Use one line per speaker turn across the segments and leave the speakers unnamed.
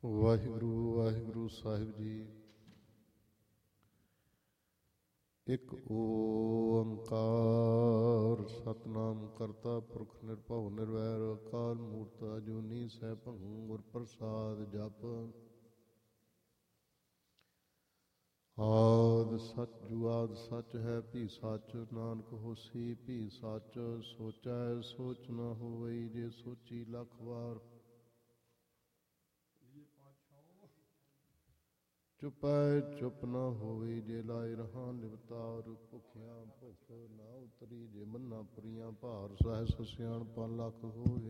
ਵਾਹਿਗੁਰੂ ਵਾਹਿਗੁਰੂ ਸਾਹਿਬ ਜੀ। ਇੱਕ ਓੰਕਾਰ ਸਤਿਨਾਮ ਕਰਤਾ ਪੁਰਖ ਨਿਰਭਉ ਨਿਰਵੈਰ ਅਕਾਲ ਮੂਰਤ ਅਜੂਨੀ ਸੈਭੰ ਗੁਰ ਪ੍ਰਸਾਦ ਜਪ। ਆਦਿ ਸਚ ਜੁਗਾਦ ਸਚ ਹੈ ਭੀ ਸਚ, ਨਾਨਕ ਹੋਸੀ ਭੀ ਸਚ। ਸੋਚੈ ਸੋਚ ਨ ਹੋਵਈ, ਜੇ ਸੋਚੀ ਲੱਖ ਵਾਰ। ਚੁਪੈ ਚੁਪ ਨ ਹੋਵੀ, ਜੇ ਲਾਇ ਰਹਾ ਨਿਵਤਾਰ। ਭੁਖਿਆ ਭੁਖ ਨਾ ਉਤਰੀ, ਜੇ ਮੰਨਾ ਪੁਰੀਆਂ ਭਾਰ। ਸਹਿਸ ਸਿਆਣਪਾ ਲੱਖ ਹੋਏ,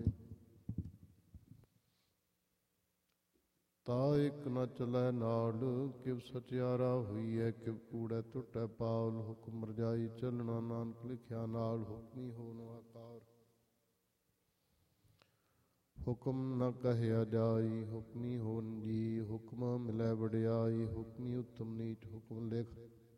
ਤਾ ਇੱਕ ਨ ਚਲੈ ਨਾਲ। ਕਿਵ ਸਚਿਆਰਾ ਹੋਈਐ, ਕਿਵ ਕੂੜੈ ਟੁੱਟੈ ਪਾਵਲ। ਹੁਕਮ ਰਜਾਈ ਚੱਲਣਾ, ਨਾਨਕ ਲਿਖਿਆ ਨਾਲ। ਹੁਕਮੀ ਹੋਣ ਆਕਾਰ, ਹੁਕਮ ਨ ਕਹਿਆ ਜਾਈ। ਹੁਕਮੀ ਹੋਨ ਜੀ, ਹੁਕਮ ਮਿਲੈ ਵਡਿਆਈ। ਹੁਕਮੀ ਉੱਤਮ ਨੀਚ, ਹੁਕਮ ਲਿਖ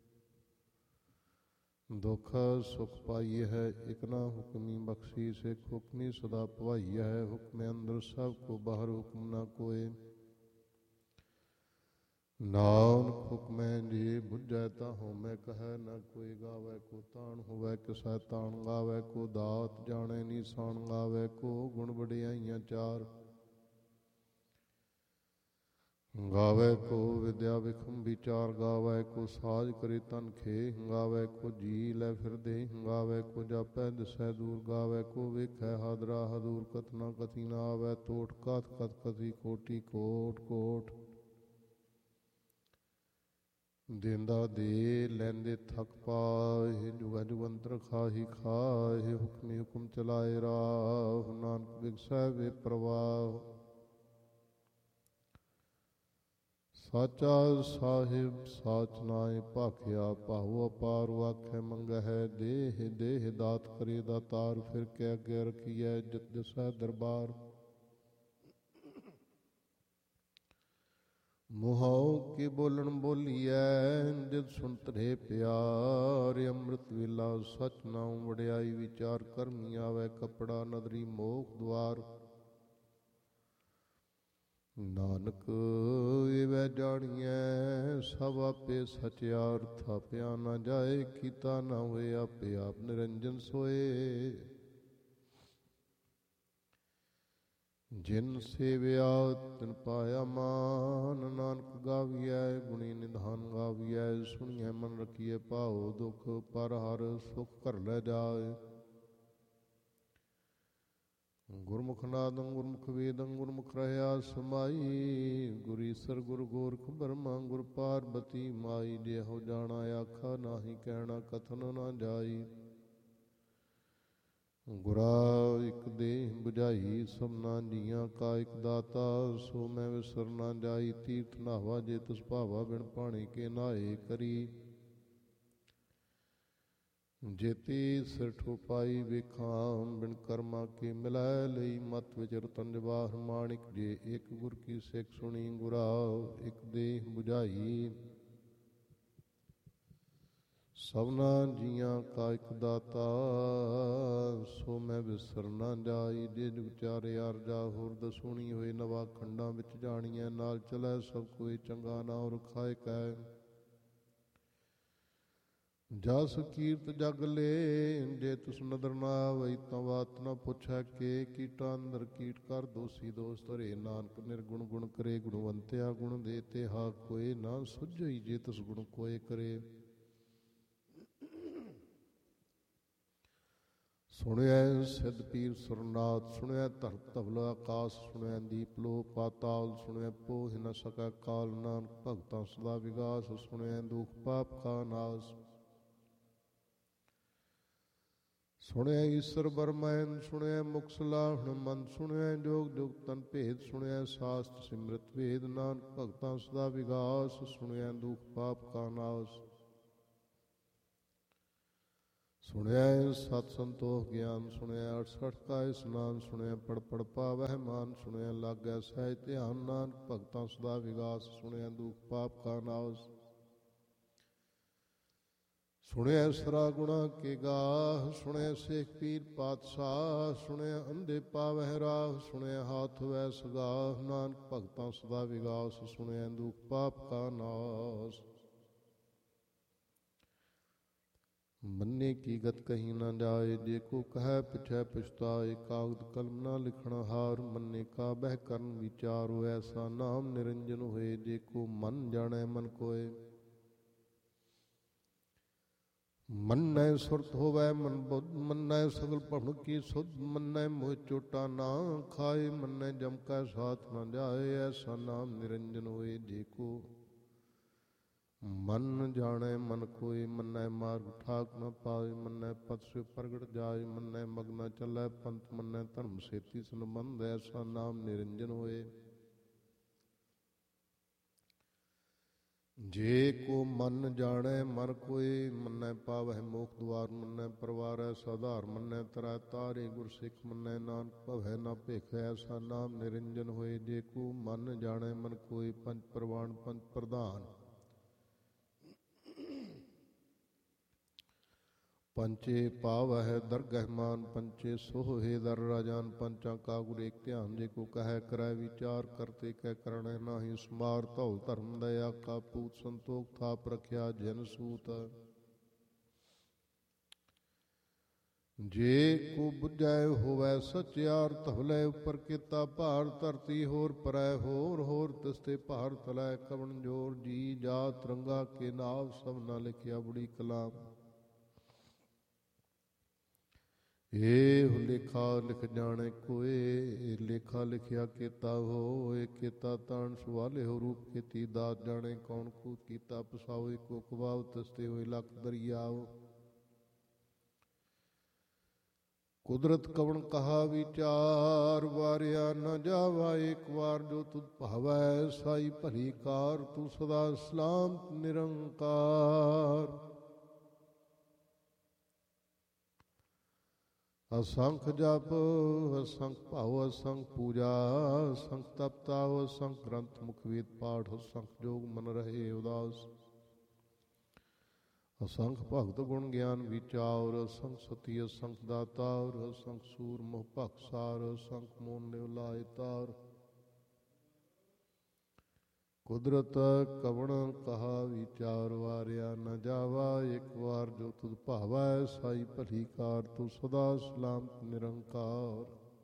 ਦੁਖ ਸੁਖ ਪਾਈ ਹੈ। ਇਕ ਨਾ ਹੁਕਮੀ ਬਖਸ਼ੀ ਸਿੱਖ, ਹੁਕਮੀ ਸਦਾ ਭਵਾਈ ਹੈ। ਹੁਕਮੇ ਅੰਦਰ ਸਭ ਕੋ ਬਾਹਰ, ਹੁਕਮ ਨਾ ਕੋਏ। ਨਾਨਕ ਹੁਕਮੈ ਜੇ ਬੁਝੈ, ਤਾ ਹਉਮੈ ਕਹੈ ਨਾ ਕੋਈ। ਗਾਵੈ ਕੋ ਤਾਣ, ਹੋਵੈ ਕਿਸੈ ਤਾਣ। ਗਾਵੈ ਕੋ ਦਾਤ, ਜਾਣੈ ਨੀਸਾਨ। ਗਾਵੈ ਕੋ ਗੁਣ ਵਡਿਆਈਆਂ ਚਾਰ। ਗਾਵੈ ਕੋ ਵਿਦਿਆ ਵਿਖਮ ਵਿਚਾਰ। ਗਾਵੈ ਕੋ ਸਾਜ ਕਰੇ ਤਨ ਖੇ। ਗਾਵੈ ਕੋ ਜੀ ਲੈ ਫਿਰਦੇ। ਗਾਵੈ ਕੋ ਜਾਪੈ ਦਿਸੈ ਦੂਰ। ਗਾਵੈ ਕੋ ਵੇਖੈ ਹਾਦਰਾ ਹਦੂਰ। ਕਥਨਾ ਕਥੀ ਨਾ ਆਵੈ ਟੋਟ, ਕਥ ਕਥ ਕਥੀ ਕੋਟੀ ਕੋਟ ਕੋਟ। ਦੇਂਦਾ ਦੇ ਲੈਂਦੇ ਥਕ ਪਾਹਿ, ਜੁਗਾ ਜੁਗੰਤਰ ਖਾਹੀ ਖਾਹਿ। ਹੁਕਮੀ ਹੁਕਮ ਚਲਾਏ ਰਾਹ, ਨਾਨਕ ਬਿਗਸੈ ਵੇ ਪ੍ਰਵਾਹ। ਸਾਚਾ ਸਾਹਿਬ ਸਾਚ ਨਾਇ ਭਾਖਿਆ, ਭਾਉ ਅਪਾਰ ਆਖੈ ਮੰਗਹਿ। ਦੇਹ ਦੇਹ ਦਾਤ ਕਰੇ ਦਾਤਾਰ, ਫਿਰ ਕੇ ਅੱਗੇ ਰਖੀਐ ਜਿਤ ਦਿਸੈ ਦਰਬਾਰ। ਮੁਹਾਉ ਕੀ ਬੋਲਣ ਬੋਲੀਐ, ਜਿਤ ਸੁਣ ਧਰੇ ਪਿਆਰ। ਅੰਮ੍ਰਿਤ ਵੇਲਾ ਸਚ ਨਾਉ, ਵਡਿਆਈ ਵਿਚਾਰ। ਕਰਮੀ ਆਵੈ ਕਪੜਾ, ਨਦਰੀ ਮੋਖ ਦੁਆਰ। ਨਾਨਕ ਏਵੈ ਜਾਣੀਐ, ਸਭ ਆਪੇ ਸਚਿਆਰ। ਥਾਪਿਆ ਨਾ ਜਾਏ, ਕੀਤਾ ਨਾ ਹੋਏ, ਆਪੇ ਆਪ ਨਿਰੰਜਨ ਸੋਏ। ਜਿਨ ਸੇਵਿਆ ਤਿਨ ਪਾਇਆ ਮਾਨ, ਨਾਨਕ ਗਾਵੀਐ ਗੁਣੀ ਨਿਧਾਨ। ਗਾਵੀਐ ਸੁਣੀਐ ਮਨ ਰਖੀਐ ਭਾਉ, ਦੁਖ ਪਰ ਹਰ ਸੁਖ ਘਰ ਲੈ ਜਾਏ। ਗੁਰਮੁਖ ਨਾਦੰ ਗੁਰਮੁਖ ਵੇਦੰ, ਗੁਰਮੁਖ ਰਹਿਆ ਸਮਾਈ। ਗੁਰ ਈਸਰ ਗੁਰ ਗੋਰਖ ਬਰਮਾ, ਗੁਰ ਪਾਰਬਤੀ ਮਾਈ। ਜਿਹੋ ਜਾਣਾ ਆਖਾ ਨਾਹੀ, ਕਹਿਣਾ ਕਥਨ ਨਾ ਜਾਈ। ਗੁਰਾ ਇਕ ਦੇਹ ਬੁਝਾਈ, ਸਭਨਾ ਜੀਆਂ ਕਾ ਇਕ ਦਾਤਾ। ਸੋ ਮੈਂ ਵਿਸਰ ਨਾ ਜਾਈ, ਤੀਰਥ ਨਾਵਾ ਜੇ ਤਿਸ ਭਾਵਾ। ਬਿਨ ਪਾਣੀ ਕੇ ਨਾਏ ਕਰੀ, ਜੇਤੀ ਸਿਰ ਠੋਪਾਈ ਵੇਖਾਂ। ਬਿਨ ਕਰਮਾ ਕੇ ਮਿਲੈ ਲਈ, ਮਤ ਵਿਚ ਰਤਨ ਜਵਾਹਰ। ਮਾਣਿਕ ਜੇ ਇਕ ਗੁਰ ਕੀ ਸਿੱਖ ਸੁਣੀ। ਗੁਰਾ ਇਕ ਦੇਹ ਬੁਝਾਈ, ਸਭਨਾ ਜੀਆਂ ਕਾ ਇਕ ਦਾਤਾ। ਸੋ ਮੈਂ ਵਿਸਰ ਨਾ ਜਾਈ, ਜੇ ਜੁਗ ਚਾਰੇ ਅਰਜਾ। ਹੋਰ ਦਸੂਣੀ ਹੋਏ ਨਵਾ ਖੰਡਾਂ ਵਿੱਚ ਜਾਣੀਐ। ਨਾਲ ਚਲੈ ਸਭ ਕੋਈ ਚੰਗਾ, ਨਾਉ ਰਖਾਇ ਕੈ। ਜਸ ਕੀਰਤ ਜਗ ਲੇ, ਜੇ ਤਿਸ ਨਦਰ ਨਾ ਆਵਈ। ਤਾਂ ਬਾਤ ਨਾ ਪੁੱਛੈ ਕੇ, ਕੀਟਾਂ ਅੰਦਰ ਕੀਟ ਕਰ ਦੋਸੀ ਦੋਸ ਧਰੇ। ਨਾਨਕ ਨਿਰਗੁਣ ਗੁਣ ਕਰੇ, ਗੁਣਵੰਤਿਆ ਗੁਣ ਦੇ। ਤੇਹਾ ਕੋਇ ਨਾ ਸੁਝਈ, ਜੇ ਤਿਸ ਗੁਣ ਕੋਇ ਕਰੇ। ਸੁਣਿਐ ਸਿੱਧ ਪੀਰ ਸੁਰਨਾਥ, ਸੁਣਿਐ ਧਰਤ ਧਵਲ ਆਕਾਸ। ਸੁਣਿਐ ਦੀਪ ਲੋ ਪਾਤਾਲ, ਸੁਣਿਐ ਪੋਹਿ ਨ ਸਕੈ ਕਾਲ। ਨਾਨਕ ਭਗਤਾਂ ਸਦਾ ਵਿਗਾਸ, ਸੁਣਿਐ ਦੁਖ ਪਾਪ ਕਾ ਨਾਸ। ਸੁਣਿਐ ਈਸਰ ਬਰਮੈਨ, ਸੁਣਿਐ ਮੁਖ ਸਲਾਹਣ ਮੰਦ। ਸੁਣਿਐ ਜੋਗ ਜੁਗ ਤਨ ਭੇਦ, ਸੁਣਿਐ ਸਾਸਤ ਸਿਮਰਤ ਵੇਦ। ਨਾਨਕ ਭਗਤਾਂ ਸਦਾ ਵਿਗਾਸ, ਸੁਣਿਐ ਦੁਖ ਪਾਪ ਕਾ ਨਾਸ। ਸੁਣਿਐ ਸਤ ਸੰਤੋਖ ਗਿਆਨ, ਸੁਣਿਐ 68 ਕਾ ਇਸਨਾਨ। ਸੁਣਿਐ ਪੜ ਪੜ ਪਾਵਹਿ ਮਾਨ, ਸੁਣਿਐ ਲਾਗੈ ਸਹਿਜ ਧਿਆਨ। ਨਾਨਕ ਭਗਤਾਂ ਸਦਾ ਵਿਗਾਸ, ਸੁਣਿਐ ਦੁਖ ਪਾਪ ਕਾ ਨਾਸ। ਸੁਣਿਆ ਸਰਾ ਗੁਣਾ ਕੇ ਗਾਹ, ਸੁਣਿਆ ਸੇਖ ਪੀਰ ਪਾਤਸ਼ਾਹ, ਸੁਣਿਆ ਅੰਧੇ ਪਾਵਹਿ ਰਾਹ, ਸੁਣਿਆ ਹਾਥ ਵੈ ਸਗਾਹ, ਨਾਨਕ ਭਗਤਾਂ ਸਦਾ ਵਿਗਾਸ, ਸੁਣਿਆ ਦੁਖ ਪਾਪ ਕਾ ਨਾਸ। ਮੰਨੇ ਕੀ ਗਤ ਕਹੀ ਨਾ ਜਾਏ, ਜੇ ਕੋ ਕਹਿ ਪਿਛੈ ਪਛਤਾਏ, ਕਾਗਦ ਕਲਮ ਨਾ ਲਿਖਣ ਹਾਰ, ਮੰਨੇ ਕਾ ਬਹਿ ਕਰਨ ਵਿਚਾਰੋ, ਐਸਾ ਨਾਮ ਨਿਰੰਜਨ ਹੋਏ, ਜੇ ਕੋ ਮਨ ਜਾਣੈ ਮਨ ਕੋਏ। ਮੰਨੈ ਸੁਰਤ ਹੋਵੈ ਮਨ ਬੁੱਧ, ਮੰਨੈ ਸਗਲ ਭਵਨ ਕੀ ਸੁਧ, ਮੰਨੈ ਮੋਹ ਚੋਟਾ ਨਾ ਖਾਏ, ਮੰਨੈ ਜਮ ਕੈ ਸਾਥ ਨਾ ਜਾਏ, ਐਸਾ ਨਾਮ ਨਿਰੰਜਨ ਹੋਏ, ਜੇ ਕੋ ਮਨ ਜਾਣੈ ਮਨ ਕੋਇ। ਮੰਨੈ ਮਾਰਗ ਠਾਕ ਨ ਪਾਏ, ਮੰਨੈ ਪਥ ਸੇ ਪ੍ਰਗਟ ਜਾਏ, ਮੰਨੈ ਮਗ ਨ ਚੱਲੈ ਪੰਥ, ਮੰਨੈ ਧਰਮ ਸੇਤੀ ਸੰਬੰਧ, ਐਸਾ ਨਾਮ ਨਿਰੰਜਨ ਹੋਏ। ਜੇ ਕੋ ਮਨ ਜਾਣੈ ਮਨ ਕੋਇ, ਮੰਨੈ ਪਾਵਹਿ ਮੋਖ ਦੁਆਰ, ਮੰਨੈ ਪਰਵਾਰੈ ਸਾਧਾਰ, ਮੰਨੈ ਤਰੈ ਤਾਰੇ ਗੁਰ ਸਿੱਖ, ਮੰਨੈ ਨਾਨਕ ਭਵੈ ਨਾ ਭਿਖ, ਐਸਾ ਨਾਮ ਨਿਰੰਜਨ ਹੋਏ। ਜੇ ਕੋ ਮਨ ਜਾਣੈ ਮਨ ਕੋਇ, ਪੰਜ ਪ੍ਰਵਾਨ ਪੰਜ ਪ੍ਰਧਾਨ, ਪੰਚੇ ਪਾਵਹਿ ਦਰਗਹਿ ਮਾਨ, ਪੰਚੇ ਸੋਹੇ ਦਰ ਰਾਜਾਨ, ਪੰਚਾਂ ਕਾ ਗੁਰ ਏਕ ਧਿਆਨ, ਜੇ ਕੋ ਕਹਿ ਕਰੈ ਵਿਚਾਰ, ਕਰਤੇ ਕਹਿ ਕਰਣੈ ਨਾਹੀ ਸਮਾਰ, ਧੌਲ ਧਰਮ ਦਇਆ ਕਾ ਪੂਤ, ਸੰਤੋਖ ਥਾਪ ਰਖਿਆ ਜਨ ਸੂਤ। ਜੇ ਕੋ ਬੁਝੈ ਹੋਵੈ ਸਚਿਆਰ, ਧਵਲੇ ਉਪਰ ਕੀਤਾ ਭਾਰ, ਧਰਤੀ ਹੋਰ ਪਰੈ ਹੋਰ ਹੋਰ, ਤਿਸਤੇ ਭਾਰ ਤਲੈ ਕਵਣ ਜੋਰ, ਜੀ ਜਾਤ ਰੰਗਾ ਕੇ ਨਾਵ, ਸਭ ਨਾ ਲਿਖਿਆ ਬੜੀ ਕਲਾਮ। ਏਹੁ ਲੇਖਾ ਲਿਖ ਜਾਣੈ ਕੋਏ, ਲੇਖਾ ਲਿਖਿਆ ਕੀਤਾ ਹੋਏ, ਕੀਤਾ ਤਾਣ ਸਵਾਲੇ ਹੋ, ਰੂਪ ਕੀਤੀ ਦਾਤ ਜਾਣੈ ਕੌਣ, ਕੂਤ ਕੀਤਾ ਪਸਾਓ, ਏਕੋ ਕਵਾਉ ਤਸਤੇ ਹੋਏ ਲੱਖ ਦਰਿਆਓ। ਕੁਦਰਤ ਕਵਣ ਕਹਾ ਵਿਚਾਰ, ਵਾਰਿਆ ਨ ਜਾਵਾ ਏਕ ਵਾਰ, ਜੋ ਤੁਧ ਭਾਵੈ ਸਾਈ ਭਲੀ ਕਾਰ, ਤੂੰ ਸਦਾ ਸਲਾਮਤ ਨਿਰੰਕਾਰ। ਅਸੰਖ ਜਪ ਅਸੰਖ ਭਾਉ, ਅਸੰਖ ਪੂਜਾ ਅਸੰਖ ਤਪ ਤਾਵ, ਅਸੰਖ ਗ੍ਰੰਥ ਮੁਖ ਵੇਦ ਪਾਠ, ਅਸੰਖ ਜੋਗ ਮਨ ਰਹੇ ਉਦਾਸ। ਅਸੰਖ ਭਗਤ ਗੁਣ ਗਿਆਨ ਵਿਚਾਰ, ਅਸੰਖ ਸਤੀ ਅਸੰਖ ਦਾਤਾਰ, ਅਸੰਖ ਸੂਰ ਮੋਹ ਭਖਸਾਰ, ਅਸੰਖ ਮੋਨ ਨਿਵ ਲਾਇ ਤਾਰ। ਕੁਦਰਤ ਕਵਣ ਕਹਾ ਵਿਚਾਰ, ਵਾਰਿਆ ਨ ਜਾਵਾ ਏਕ ਵਾਰ, ਜੋ ਤੁਧ ਭਾਵੈ ਸਾਈ ਭਲੀ ਕਾਰ, ਤੂੰ ਸਦਾ ਸਲਾਮਤ ਨਿਰੰਕਾਰ।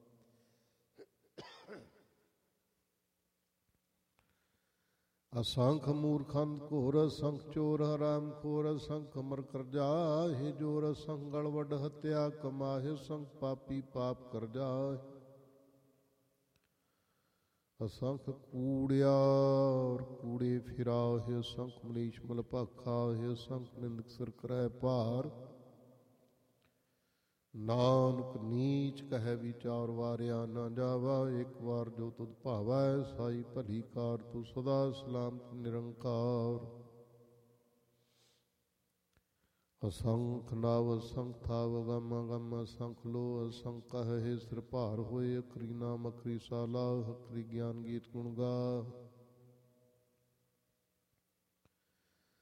ਅਸੰਖ ਮੂਰਖੰਦ ਘੋਰ, ਅਸੰਖ ਚੋਰ ਹਰਾਮ ਖੋਰ, ਅਸੰਖ ਅਮਰ ਕਰਜਾਹਿ ਜੋਰ, ਅਸੰਖ ਗਲ ਵੱਡ ਹੱਤਿਆ ਕਮਾਹਿ, ਅਸੰਖ ਪਾਪੀ ਪਾਪ ਕਰਜਾਹਿ। ਅਸੰਖ ਕੂੜਿਆਰ ਕੂੜੇ ਫਿਰਾਹਿ, ਅਸੰਖ ਮਲੀਛ ਮਲ ਭਾਖਾਹਿ, ਅਸੰਖ ਨਿੰਦਕ ਸਿਰ ਕਰੈ ਭਾਰ, ਨਾਨਕ ਨੀਚ ਕਹਿ ਵਿਚਾਰ, ਵਾਰਿਆ ਨਾ ਜਾਵਾ ਏਕ ਵਾਰ, ਜੋ ਤੁਧ ਭਾਵੈ ਸਾਈ ਭਲੀ ਕਾਰ, ਤੂੰ ਸਦਾ ਸਲਾਮਤ ਨਿਰੰਕਾਰ। ਅਸੰਖ ਨਵ ਅਸੰਖ ਥਾਵ, ਅਗਮ ਅਗਮ ਅਸੰਖ ਲੋ, ਅਸੰਖ ਕਹਿ ਸਿਰ ਭਾਰ ਹੋਏ, ਅਕਰੀ ਨਾਮ ਅਕਰੀ ਸਾਲਾ, ਅਕਰੀ ਗਿਆਨ ਗੀਤ ਗੁਣ ਗਾ।